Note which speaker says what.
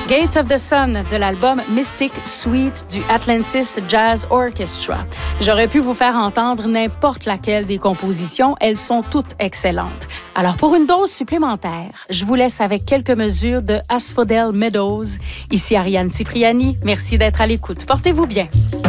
Speaker 1: Gates of the Sun de l'album Mystic Suite du Atlantis Jazz Orchestra. J'aurais pu vous faire entendre n'importe laquelle des compositions, elles sont toutes excellentes. Alors pour une dose supplémentaire, je vous laisse avec quelques mesures de Asphodel Meadows. Ici Ariane Cipriani, merci d'être à l'écoute. Portez-vous bien.